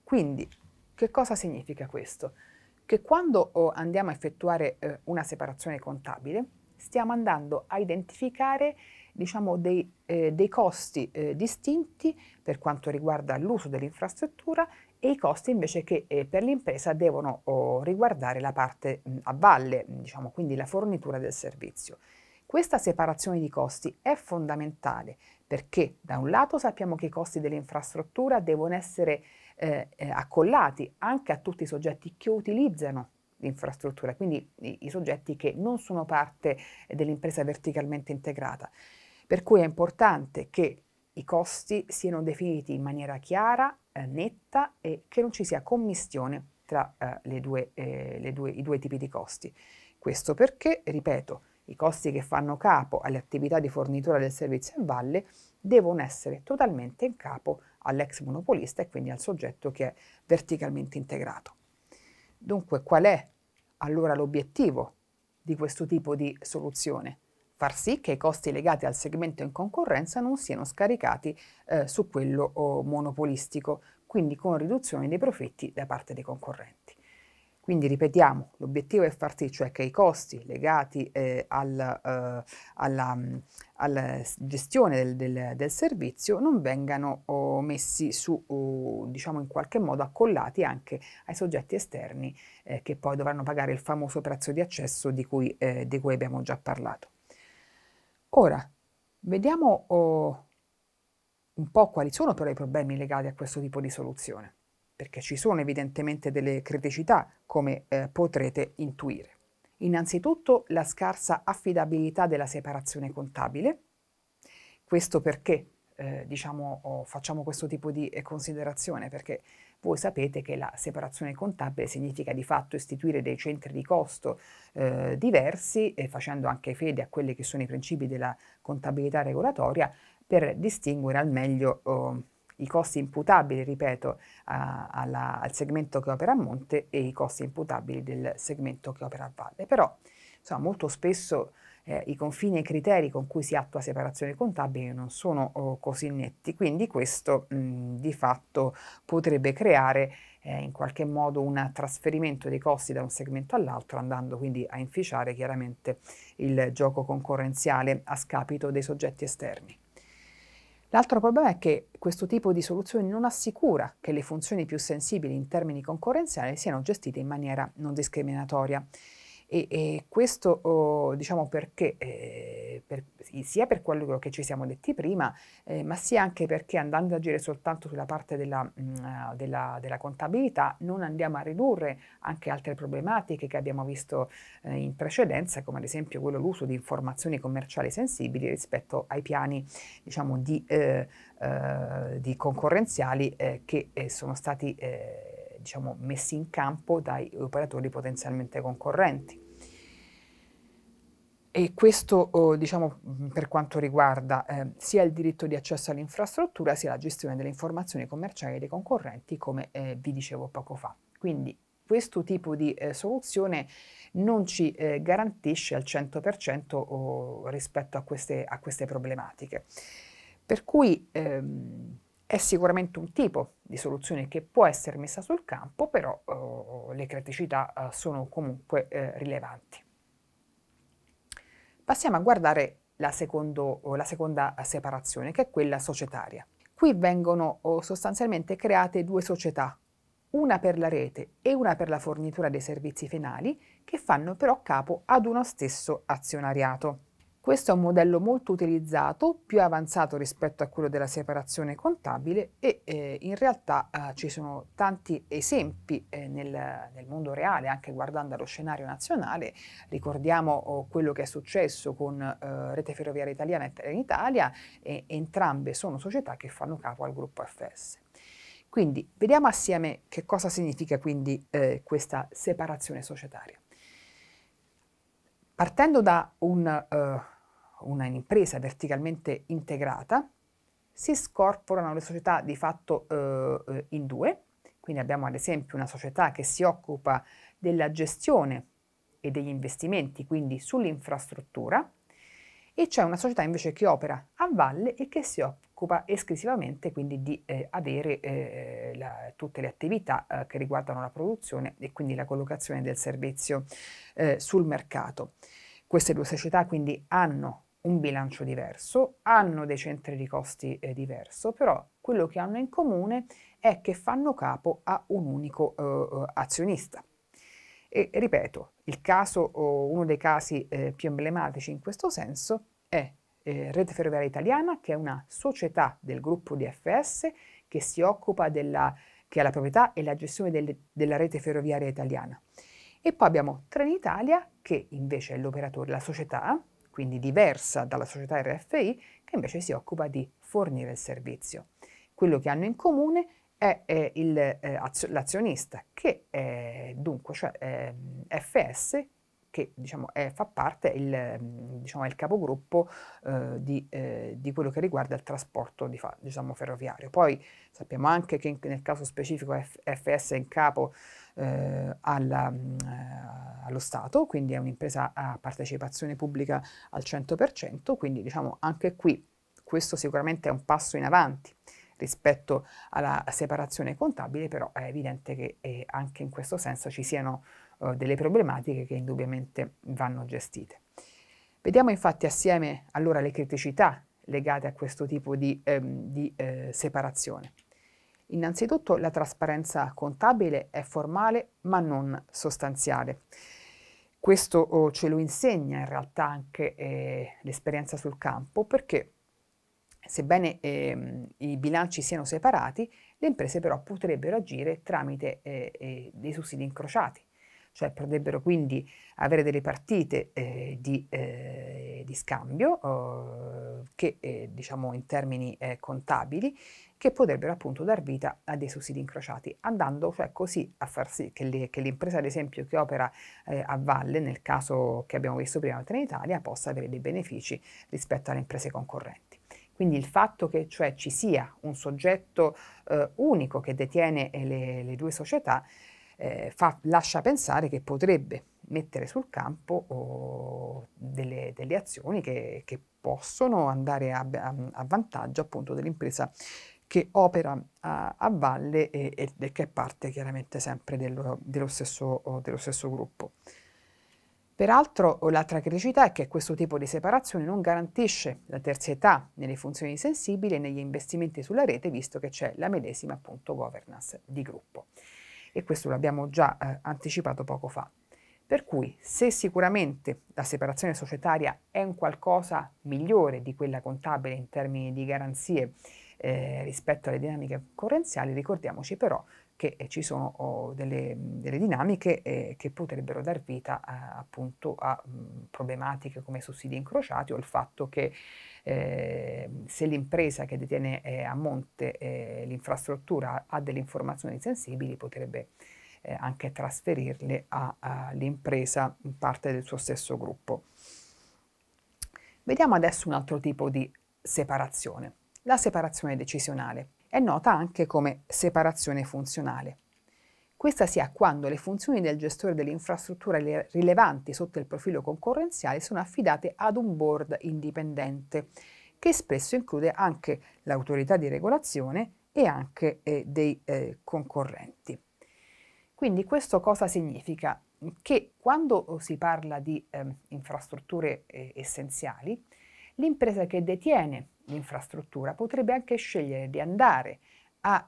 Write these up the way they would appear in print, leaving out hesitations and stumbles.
Quindi, che cosa significa questo? Che quando andiamo a effettuare una separazione contabile, stiamo andando a identificare, diciamo, dei costi distinti per quanto riguarda l'uso dell'infrastruttura e i costi invece che per l'impresa devono riguardare la parte a valle, diciamo, quindi la fornitura del servizio. Questa separazione di costi è fondamentale perché da un lato sappiamo che i costi dell'infrastruttura devono essere accollati anche a tutti i soggetti che utilizzano l'infrastruttura, quindi i soggetti che non sono parte dell'impresa verticalmente integrata. Per cui è importante che i costi siano definiti in maniera chiara, netta e che non ci sia commistione tra i due tipi di costi. Questo perché, ripeto, i costi che fanno capo alle attività di fornitura del servizio a valle devono essere totalmente in capo all'ex monopolista e quindi al soggetto che è verticalmente integrato. Dunque, qual è allora l'obiettivo di questo tipo di soluzione? Far sì che i costi legati al segmento in concorrenza non siano scaricati su quello monopolistico, quindi con riduzione dei profitti da parte dei concorrenti. Quindi ripetiamo, l'obiettivo è far sì cioè che i costi legati alla gestione del servizio non vengano messi su, diciamo in qualche modo accollati anche ai soggetti esterni che poi dovranno pagare il famoso prezzo di accesso di cui abbiamo già parlato. Ora, vediamo un po' quali sono però i problemi legati a questo tipo di soluzione, perché ci sono evidentemente delle criticità, come potrete intuire. Innanzitutto la scarsa affidabilità della separazione contabile. Questo perché facciamo questo tipo di considerazione? Perché voi sapete che la separazione contabile significa di fatto istituire dei centri di costo diversi, facendo anche fede a quelli che sono i principi della contabilità regolatoria, per distinguere al meglio i costi imputabili, ripeto, al segmento che opera a monte e i costi imputabili del segmento che opera a valle. Però, insomma, molto spesso i confini e i criteri con cui si attua separazione contabile non sono così netti, quindi questo di fatto potrebbe creare in qualche modo un trasferimento dei costi da un segmento all'altro, andando quindi a inficiare chiaramente il gioco concorrenziale a scapito dei soggetti esterni. L'altro problema è che questo tipo di soluzione non assicura che le funzioni più sensibili in termini concorrenziali siano gestite in maniera non discriminatoria. E questo diciamo perché, sia per quello che ci siamo detti prima, ma sia anche perché andando ad agire soltanto sulla parte della contabilità non andiamo a ridurre anche altre problematiche che abbiamo visto in precedenza, come ad esempio l'uso di informazioni commerciali sensibili rispetto ai piani diciamo, di concorrenziali che sono stati diciamo, messi in campo dai operatori potenzialmente concorrenti. E questo diciamo, per quanto riguarda sia il diritto di accesso all'infrastruttura sia la gestione delle informazioni commerciali dei concorrenti, come vi dicevo poco fa. Quindi questo tipo di soluzione non ci garantisce al 100% rispetto a queste problematiche. Per cui è sicuramente un tipo di soluzione che può essere messa sul campo, però le criticità sono comunque rilevanti. Passiamo a guardare la seconda separazione, che è quella societaria. Qui vengono sostanzialmente create due società, una per la rete e una per la fornitura dei servizi finali, che fanno però capo ad uno stesso azionariato. Questo è un modello molto utilizzato, più avanzato rispetto a quello della separazione contabile e in realtà ci sono tanti esempi nel mondo reale, anche guardando allo scenario nazionale. Ricordiamo quello che è successo con Rete Ferroviaria Italiana e Trenitalia, e entrambe sono società che fanno capo al gruppo FS. Quindi vediamo assieme che cosa significa quindi questa separazione societaria. Partendo da un'impresa verticalmente integrata, si scorporano le società di fatto in due. Quindi abbiamo ad esempio una società che si occupa della gestione e degli investimenti, quindi sull'infrastruttura, e c'è una società invece che opera a valle e che si occupa esclusivamente quindi di avere tutte le attività che riguardano la produzione e quindi la collocazione del servizio sul mercato. Queste due società quindi hanno un bilancio diverso, hanno dei centri di costi diverso, però quello che hanno in comune è che fanno capo a un unico azionista. E ripeto, uno dei casi più emblematici in questo senso è Rete Ferroviaria Italiana, che è una società del gruppo DFS che si occupa che ha la proprietà e la gestione della rete ferroviaria italiana. E poi abbiamo Trenitalia, che invece è l'operatore, la società, quindi diversa dalla società RFI, che invece si occupa di fornire il servizio. Quello che hanno in comune è l'azionista, che è dunque, cioè FS, che diciamo, fa parte, diciamo, è il capogruppo di quello che riguarda il trasporto diciamo, ferroviario. Poi sappiamo anche che nel caso specifico FS è in capo allo Stato, quindi è un'impresa a partecipazione pubblica al 100%, quindi diciamo anche qui questo sicuramente è un passo in avanti rispetto alla separazione contabile, però è evidente che anche in questo senso ci siano delle problematiche che indubbiamente vanno gestite. Vediamo infatti assieme allora le criticità legate a questo tipo di separazione. Innanzitutto la trasparenza contabile è formale ma non sostanziale. Questo ce lo insegna in realtà anche l'esperienza sul campo, perché sebbene i bilanci siano separati, le imprese però potrebbero agire tramite dei sussidi incrociati, cioè potrebbero quindi avere delle partite di scambio che diciamo in termini contabili, che potrebbero appunto dar vita a dei sussidi incrociati, andando cioè così a far sì che l'impresa ad esempio che opera a valle, nel caso che abbiamo visto prima Trenitalia, possa avere dei benefici rispetto alle imprese concorrenti. Quindi il fatto che cioè, ci sia un soggetto unico che detiene le due società lascia pensare che potrebbe mettere sul campo delle azioni che possono andare a vantaggio appunto dell'impresa che opera a valle e che è parte chiaramente sempre dello stesso gruppo. Peraltro l'altra criticità è che questo tipo di separazione non garantisce la terzietà nelle funzioni sensibili e negli investimenti sulla rete, visto che c'è la medesima appunto governance di gruppo. E questo l'abbiamo già anticipato poco fa. Per cui se sicuramente la separazione societaria è un qualcosa migliore di quella contabile in termini di garanzie rispetto alle dinamiche concorrenziali, ricordiamoci però che ci sono delle dinamiche che potrebbero dar vita appunto a problematiche come sussidi incrociati o il fatto che se l'impresa che detiene a monte l'infrastruttura ha delle informazioni sensibili potrebbe anche trasferirle all'impresa in parte del suo stesso gruppo. Vediamo adesso un altro tipo di separazione, la separazione decisionale. È nota anche come separazione funzionale. Questa si ha quando le funzioni del gestore dell'infrastruttura rilevanti sotto il profilo concorrenziale sono affidate ad un board indipendente, che spesso include anche l'autorità di regolazione e anche dei concorrenti. Quindi questo cosa significa? Che quando si parla di infrastrutture essenziali, l'impresa che detiene l'infrastruttura potrebbe anche scegliere di andare a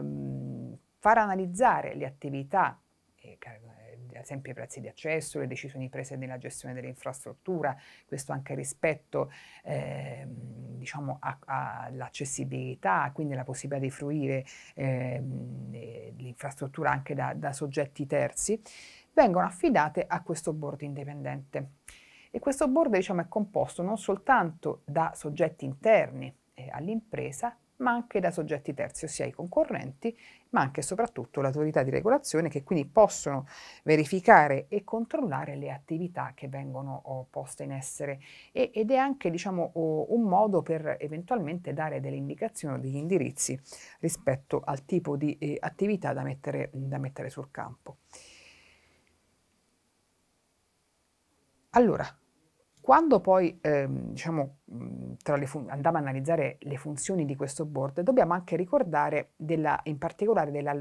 far analizzare le attività, ad esempio i prezzi di accesso, le decisioni prese nella gestione dell'infrastruttura, questo anche rispetto diciamo all'accessibilità, quindi la possibilità di fruire l'infrastruttura anche da soggetti terzi, vengono affidate a questo board indipendente. E questo board diciamo, è composto non soltanto da soggetti interni all'impresa, ma anche da soggetti terzi, ossia i concorrenti, ma anche e soprattutto l'autorità di regolazione, che quindi possono verificare e controllare le attività che vengono poste in essere ed è anche diciamo, un modo per eventualmente dare delle indicazioni o degli indirizzi rispetto al tipo di attività da mettere sul campo. Allora, Quando poi, andiamo a analizzare le funzioni di questo board, dobbiamo anche ricordare in particolare della